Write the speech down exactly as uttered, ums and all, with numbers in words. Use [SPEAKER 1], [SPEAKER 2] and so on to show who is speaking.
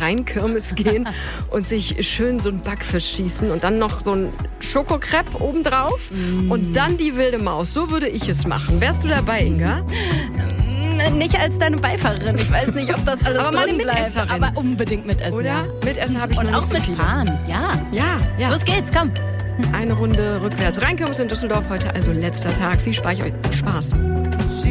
[SPEAKER 1] Rheinkirmes gehen und sich schön so ein Backfisch schießen und dann noch so ein Schokokrepp obendrauf mm. und dann die wilde Maus. So würde ich es machen. Wärst du dabei, Inga?
[SPEAKER 2] Nicht als deine Beifahrerin. Ich weiß nicht, ob das alles
[SPEAKER 1] aber
[SPEAKER 2] drin
[SPEAKER 1] meine
[SPEAKER 2] bleibt. Aber unbedingt mitessen.
[SPEAKER 1] Oder?
[SPEAKER 2] Ja.
[SPEAKER 1] Mitessen habe ich
[SPEAKER 2] und
[SPEAKER 1] noch
[SPEAKER 2] auch
[SPEAKER 1] nicht so
[SPEAKER 2] mit
[SPEAKER 1] viele.
[SPEAKER 2] Fahren. Ja.
[SPEAKER 1] Ja, ja.
[SPEAKER 2] Los geht's, komm.
[SPEAKER 1] Eine Runde rückwärts. Rheinkirmes in Düsseldorf, heute also letzter Tag. Viel Spaß.